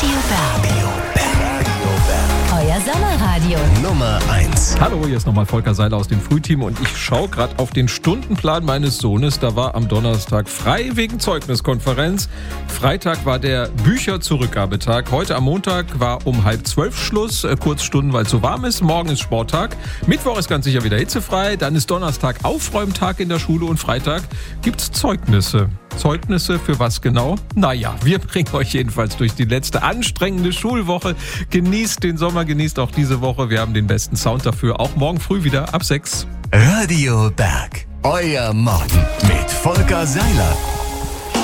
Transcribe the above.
Euer Sommerradio. Nummer 1. Hallo, hier ist nochmal Volker Seiler aus dem Frühteam und ich schaue gerade auf den Stundenplan meines Sohnes. Da war am Donnerstag frei wegen Zeugniskonferenz. Freitag war der Bücherzurückgabetag. Heute am Montag war um 11:30 Schluss, Kurzstunden, weil es so warm ist. Morgen ist Sporttag. Mittwoch ist ganz sicher wieder hitzefrei. Dann ist Donnerstag Aufräumtag in der Schule und Freitag gibt's Zeugnisse. Zeugnisse für was genau? Naja, wir bringen euch jedenfalls durch die letzte anstrengende Schulwoche. Genießt den Sommer, genießt auch diese Woche. Wir haben den besten Sound dafür. Auch morgen früh wieder ab 6. Radio Berg. Euer Morgen mit Volker Seiler.